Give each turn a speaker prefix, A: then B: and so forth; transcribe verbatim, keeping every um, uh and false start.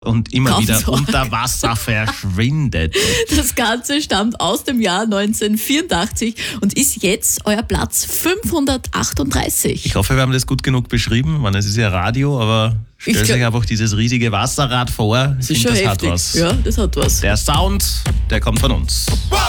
A: und immer
B: Kaum
A: wieder
B: Sorge.
A: unter Wasser verschwindet.
B: Das Ganze stammt aus dem Jahr neunzehnhundertvierundachtzig und ist jetzt euer Platz fünfhundertachtunddreißig.
A: Ich hoffe, wir haben das gut genug beschrieben. Ich meine, es ist ja Radio, aber stellt
B: Ich glaub-
A: euch einfach dieses riesige Wasserrad vor. Ich
B: Das ist
A: finde,
B: schon
A: das
B: heftig.
A: hat was.
B: Ja, das hat was.
A: Der Sound, der kommt von uns.
C: Wow!